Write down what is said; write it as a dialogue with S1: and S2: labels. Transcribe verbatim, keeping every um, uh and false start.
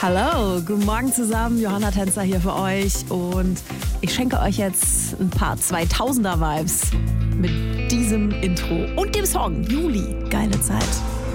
S1: Hallo, guten Morgen zusammen. Johanna Tänzer hier für euch und ich schenke euch jetzt ein paar zweitausender-Vibes mit diesem Intro und dem Song Juli. Geile Zeit.